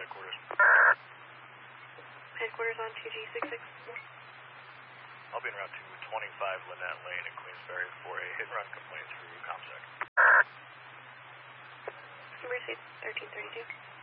headquarters. Headquarters on 2G66. I'll be in route 225 Lynette Lane in Queensbury for a hit and run complaint through ComSec. Number 1332.